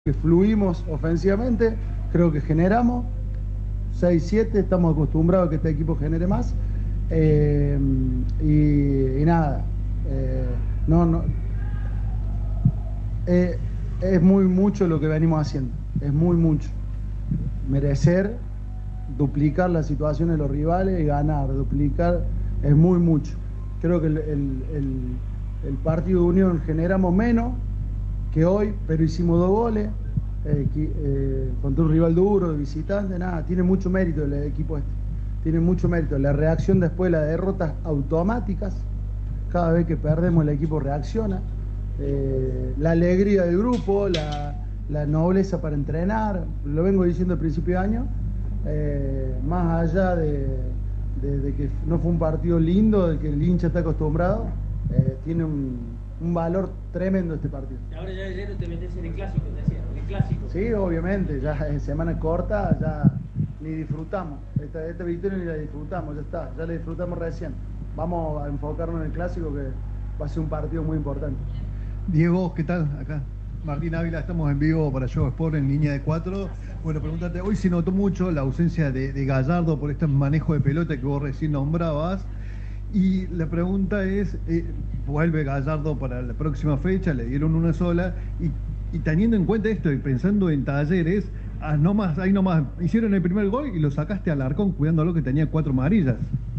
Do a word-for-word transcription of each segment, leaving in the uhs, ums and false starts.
que fluimos ofensivamente, creo que generamos seis siete, estamos acostumbrados a que este equipo genere más eh, y, y nada eh, no, no eh, es muy mucho lo que venimos haciendo, es muy mucho merecer, duplicar las situaciones de los rivales y ganar, duplicar, es muy mucho. Creo que el, el, el, el partido de Unión generamos menos que hoy, pero hicimos dos goles eh, que, eh, contra un rival duro, de visitante, nada, tiene mucho mérito el equipo este, tiene mucho mérito. La reacción después de las derrotas automáticas, cada vez que perdemos el equipo reacciona, eh, la alegría del grupo, la, la nobleza para entrenar, lo vengo diciendo al principio de año, eh, más allá de, de, de que no fue un partido lindo, del que el hincha está acostumbrado, eh, tiene un un valor tremendo este partido. Ahora ya de lleno te metes en el clásico, te decía, el clásico. Sí, obviamente, ya en semana corta ya ni disfrutamos, esta, esta victoria ni la disfrutamos, ya está, ya la disfrutamos recién. Vamos a enfocarnos en el clásico, que va a ser un partido muy importante. Diego, ¿qué tal? Acá Martín Ávila, estamos en vivo para Show Sport en línea de cuatro. Bueno, preguntarte, hoy se notó mucho la ausencia de, de Gallardo por este manejo de pelota que vos recién nombrabas. Y la pregunta es, eh, vuelve Gallardo para la próxima fecha, le dieron una sola, y, y teniendo en cuenta esto y pensando en Talleres, ah, no más, ahí nomás hicieron el primer gol y lo sacaste al Arcón cuidándolo, que tenía cuatro amarillas.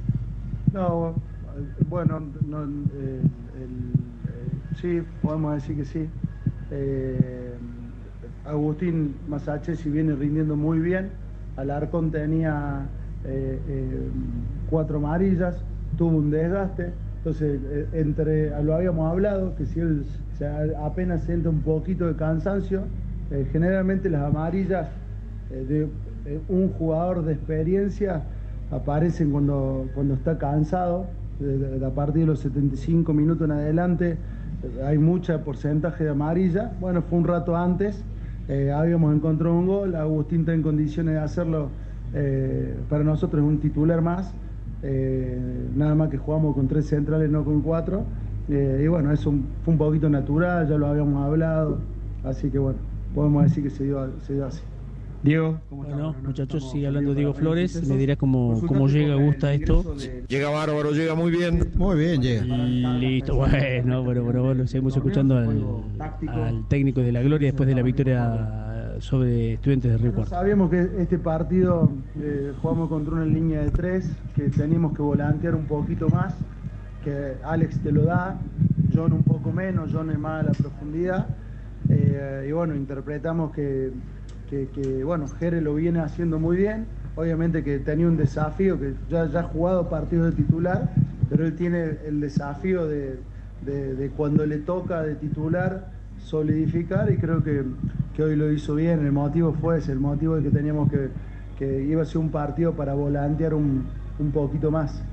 No, bueno, no, eh, el, eh, sí, podemos decir que sí. Eh, Agustín Masachesi viene rindiendo muy bien, Alarcón tenía eh, eh, cuatro amarillas, tuvo un desgaste, entonces eh, entre lo habíamos hablado, que si él se, apenas siente un poquito de cansancio, eh, generalmente las amarillas eh, de eh, un jugador de experiencia aparecen cuando, cuando está cansado, de, de, a partir de los setenta y cinco minutos en adelante eh, hay mucho porcentaje de amarilla. Bueno, fue un rato antes, eh, habíamos encontrado un gol, Agustín está en condiciones de hacerlo, eh, para nosotros es un titular más. Eh, nada más que jugamos con tres centrales, no con cuatro, eh, y bueno, eso fue un poquito natural, ya lo habíamos hablado, así que bueno, podemos decir que se dio, se dio así. Diego, ¿cómo bueno, está? muchachos, sigue hablando Diego Flores, me dirá cómo, cómo llega, gusta esto. Llega bárbaro, llega muy bien. Muy bien, llega. Listo, bueno, bueno, bueno, bueno, seguimos escuchando al, al técnico de la Gloria después de la victoria sobre Estudiantes de Río Cuarto. Sabíamos que este partido eh, jugamos contra una línea de tres, que teníamos que volantear un poquito más, que Alex te lo da, John un poco menos, John es más a la profundidad, eh, y bueno, interpretamos que, que, que bueno, Jere lo viene haciendo muy bien, obviamente que tenía un desafío, que ya, ya ha jugado partidos de titular, pero él tiene el desafío de, de, de cuando le toca de titular solidificar, y creo que, que hoy lo hizo bien. El motivo fue ese, el motivo de que teníamos que, que iba a ser un partido para volantear un, un poquito más.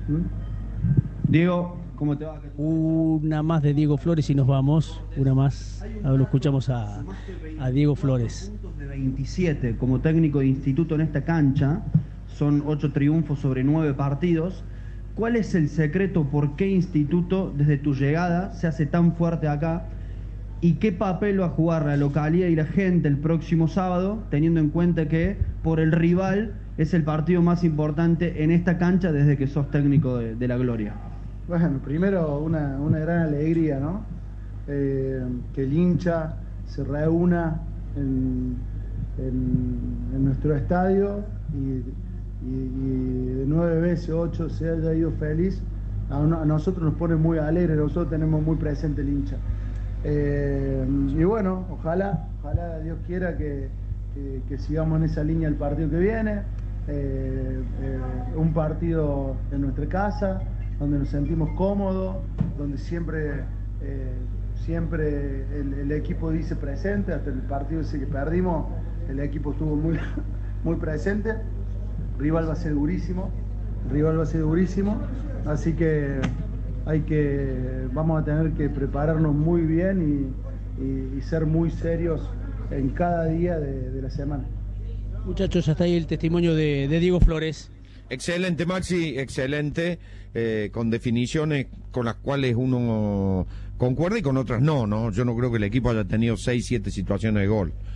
¿Mm? Diego, ¿cómo te va? Una más de Diego Flores y nos vamos, una más, ahora lo escuchamos a, a Diego Flores. Puntos de veintisiete como técnico de instituto en esta cancha, son ocho triunfos sobre nueve partidos. ¿Cuál es el secreto por qué instituto desde tu llegada se hace tan fuerte acá? ¿Y qué papel va a jugar la localidad y la gente el próximo sábado, teniendo en cuenta que por el rival es el partido más importante en esta cancha desde que sos técnico de, de la Gloria? Bueno, primero una, una gran alegría, ¿no? Eh, que el hincha se reúna en, en, en nuestro estadio y, y, y de nueve veces ocho se haya ido feliz. A, a nosotros nos pone muy alegres, nosotros tenemos muy presente el hincha. Eh, y bueno, ojalá, ojalá Dios quiera que, que, que sigamos en esa línea el partido que viene, eh, eh, un partido en nuestra casa, donde nos sentimos cómodos, donde siempre, eh, siempre el, el equipo dice presente, hasta el partido ese que perdimos, el equipo estuvo muy, muy presente, rival va a ser durísimo, rival va a ser durísimo, así que hay que, vamos a tener que prepararnos muy bien y, y, y ser muy serios en cada día de, de la semana. Muchachos, hasta ahí el testimonio de, de Diego Flores. Excelente, Maxi, excelente, eh, con definiciones con las cuales uno concuerda y con otras no, ¿no? Yo no creo que el equipo haya tenido seis, siete situaciones de gol.